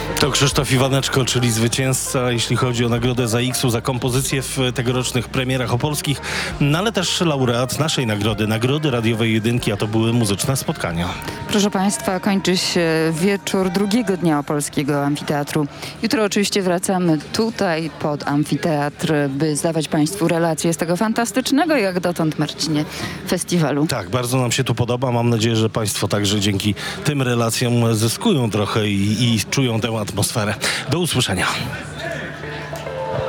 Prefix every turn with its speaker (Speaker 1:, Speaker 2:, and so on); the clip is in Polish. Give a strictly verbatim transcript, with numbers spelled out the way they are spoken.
Speaker 1: To Krzysztof Iwaneczko, czyli zwycięzca, jeśli chodzi o nagrodę za X-u, za kompozycję w tegorocznych premierach opolskich, no ale też laureat naszej nagrody, Nagrody Radiowej Jedynki, a to były muzyczne spotkania.
Speaker 2: Proszę Państwa, kończy się wieczór drugiego dnia Opolskiego Amfiteatru. Jutro oczywiście wracamy tutaj pod amfiteatr, by zdawać Państwu relacje z tego fantastycznego, jak dotąd, Marcinie, festiwalu.
Speaker 1: Tak, bardzo nam się tu podoba. Mam nadzieję, że Państwo także dzięki tym relacjom zyskują trochę i, i czują tę atmosferę. Do usłyszenia.